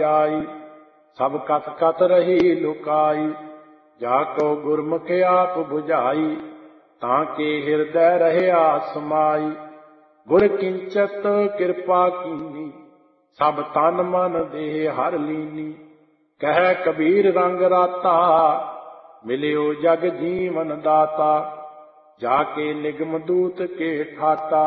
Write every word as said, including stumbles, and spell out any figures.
ਜਾਈ। ਸਭ ਕਥ ਕਥ ਰਹੀ ਲੁਕਾਈ, ਜਾ ਕੋ ਗੁਰਮੁਖ ਆਪ ਬੁਝਾਈ। ਤਾਂ ਕੇ ਹਿਰਦੈ ਰਹਿਆ ਸਮਾਈ, ਗੁਰ ਕਿੰਚਤ ਕਿਰਪਾ ਕੀਨੀ। ਸਭ ਤਨ ਮਨ ਦੇਹ ਹਰ ਲੀਨੀ। ਕਹਿ ਕਬੀਰ ਰੰਗ ਰਾਤਾ, ਮਿਲਿਓ ਜਗ ਜੀਵਨ ਦਾਤਾ। ਜਾ ਕੇ ਨਿਗਮ ਦੂਤ ਕੇ ਠਾਤਾ।